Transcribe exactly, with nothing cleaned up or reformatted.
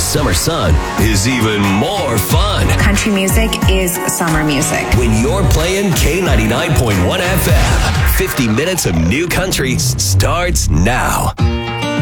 summer sun is even more fun. Country music is summer music. When you're playing K ninety-nine point one F M, fifty minutes of new country starts now.